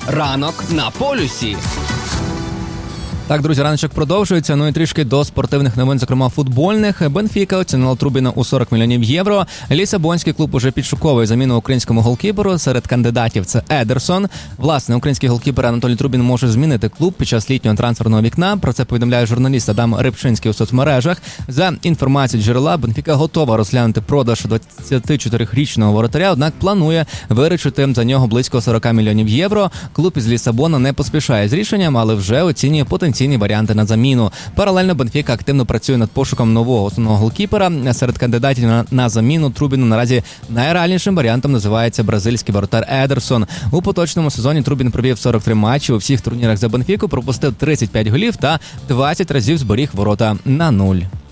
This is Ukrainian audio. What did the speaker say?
Ранок на полюсі. Так, друзі, раночок продовжується. Ну і трішки до спортивних новин, зокрема футбольних. Бенфіка оцінила Трубіна у 40 мільйонів євро. Лісабонський клуб уже підшуковує заміну українському голкіперу. Серед кандидатів це Едерсон. Власне, український голкіпер Анатолій Трубін може змінити клуб під час літнього трансферного вікна. Про це повідомляє журналіст Адам Рибчинський у соцмережах. За інформацією джерела, Бенфіка готова розглянути продаж 24-річного воротаря, однак планує виручити за нього близько 40 мільйонів євро. Клуб із Лісабона не поспішає з рішенням, але вже оцінює потенційні варіанти на заміну. Паралельно Бенфіка активно працює над пошуком нового основного голкіпера. Серед кандидатів на заміну Трубіну наразі найреальнішим варіантом називається бразильський воротар Едерсон. У поточному сезоні Трубін провів 43 матчі у всіх турнірах за Бенфіку, пропустив 35 голів та 20 разів зберіг ворота на нуль.